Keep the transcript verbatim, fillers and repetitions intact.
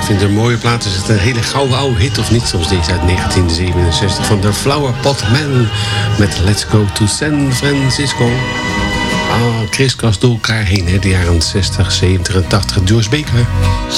vind het een mooie plaat. Is het een hele gouden oude hit of niet? Zoals deze uit negentien zevenenzestig van de Flower Pot Man. Met Let's Go to San Francisco. Ah, kriskras door elkaar heen, hè, de jaren zestig, zeventig en tachtig. Joyce Baker.